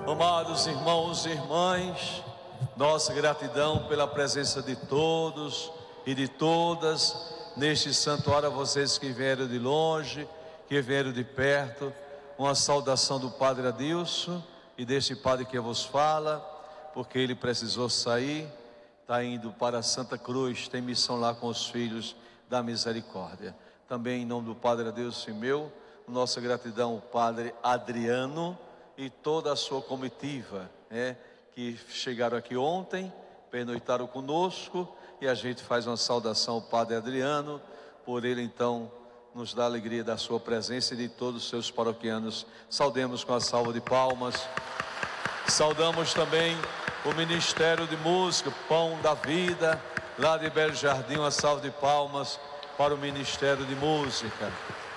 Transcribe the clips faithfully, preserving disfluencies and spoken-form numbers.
Amados irmãos e irmãs, nossa gratidão pela presença de todos e de todas neste santuário, a vocês que vieram de longe, que vieram de perto. Uma saudação do Padre Adilson e deste Padre que vos fala, porque ele precisou sair, está indo para Santa Cruz, tem missão lá com os filhos da misericórdia. Também em nome do Padre Adilson e meu, nossa gratidão ao Padre Adriano e toda a sua comitiva, né, que chegaram aqui ontem, pernoitaram conosco, e a gente faz uma saudação ao Padre Adriano, por ele então nos dá a alegria da sua presença e de todos os seus paroquianos. Saudemos com a salva de palmas. Saudamos também o Ministério de Música, Pão da Vida, lá de Belo Jardim. Uma salva de palmas para o Ministério de Música.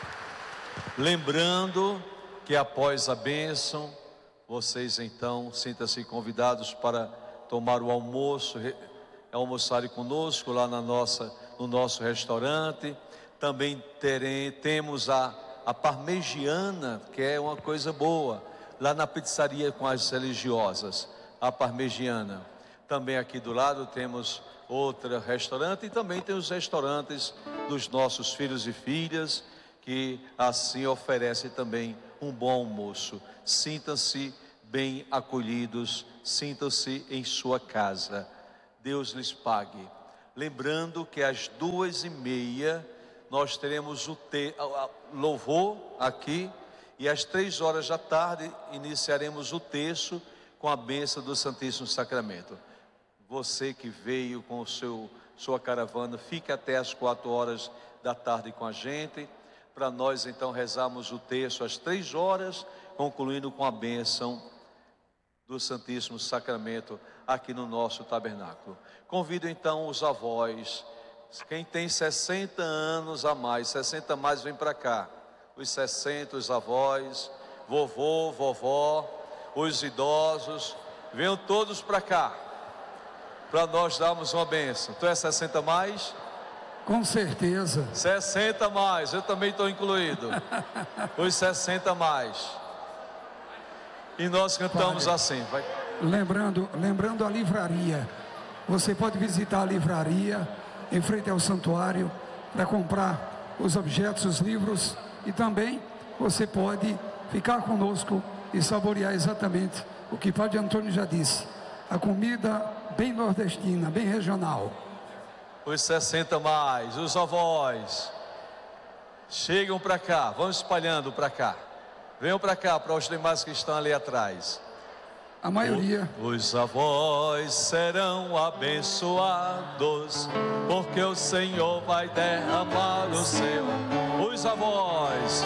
Lembrando que após a bênção, vocês então sintam-se convidados para tomar o almoço, almoçarem conosco lá na nossa, no nosso restaurante. Também terem, temos a, a parmegiana, que é uma coisa boa, lá na pizzaria com as religiosas, a parmegiana. Também aqui do lado temos outro restaurante, e também tem os restaurantes dos nossos filhos e filhas, que assim oferecem também um bom almoço. Sintam-se bem acolhidos, sintam-se em sua casa. Deus lhes pague. Lembrando que às duas e meia nós teremos o te... louvor aqui, e às três horas da tarde iniciaremos o terço com a bênção do Santíssimo Sacramento. Você que veio com o seu, sua caravana, fique até às quatro horas da tarde com a gente, para nós então rezarmos o terço às três horas, concluindo com a bênção do Santíssimo Sacramento aqui no nosso tabernáculo. Convido então os avós, quem tem sessenta anos a mais, sessenta a mais, vem para cá. Os sessenta, os avós, vovô, vovó, os idosos, venham todos para cá, para nós darmos uma bênção. Tu é sessenta a mais? Com certeza. sessenta a mais, eu também estou incluído. Os sessenta a mais. E nós cantamos Padre, assim. Vai. Lembrando, lembrando a livraria. Você pode visitar a livraria em frente ao santuário para comprar os objetos, os livros, e também você pode ficar conosco e saborear exatamente o que Padre Antônio já disse, a comida bem nordestina, bem regional. Os sessenta mais, os avós, chegam para cá, vão espalhando para cá, venham para cá, para os demais que estão ali atrás. A maioria. Os avós serão abençoados, porque o Senhor vai derramar o seu. Os avós.